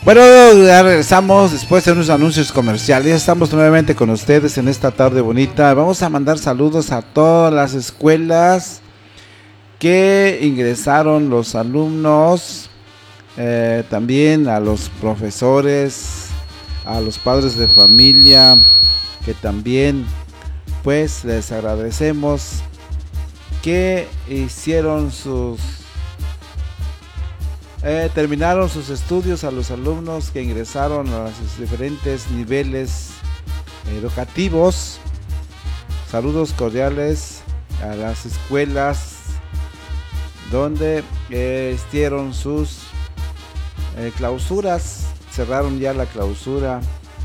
Bueno, ya regresamos después de unos anuncios comerciales. Ya estamos nuevamente con ustedes en esta tarde bonita. Vamos a mandar saludos a todas las escuelas que ingresaron los alumnos, también a los profesores, a los padres de familia, que también pues les agradecemos que hicieron terminaron sus estudios, a los alumnos que ingresaron a los diferentes niveles educativos. Saludos cordiales a las escuelas donde hicieron sus clausuras, cerraron ya la clausura,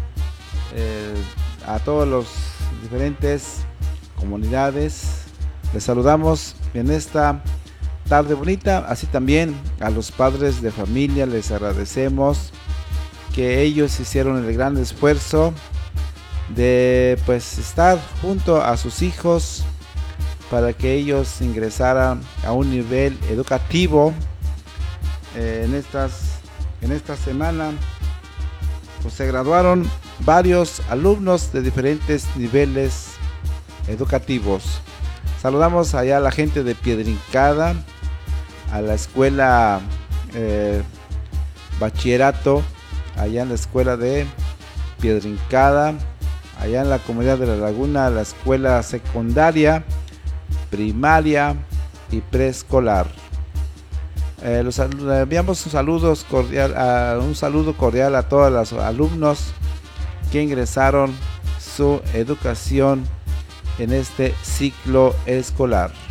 a todos los diferentes comunidades. Les saludamos en esta tarde bonita, así también a los padres de familia les agradecemos que ellos hicieron el gran esfuerzo de pues estar junto a sus hijos para que ellos ingresaran a un nivel educativo. En esta semana pues se graduaron varios alumnos de diferentes niveles educativos. Saludamos allá a la gente de Piedrincada, a la escuela bachillerato, allá en la escuela de Piedrincada, allá en la comunidad de La Laguna, la escuela secundaria, primaria y preescolar. Enviamos un saludo cordial a todos los alumnos que ingresaron su educación en este ciclo escolar.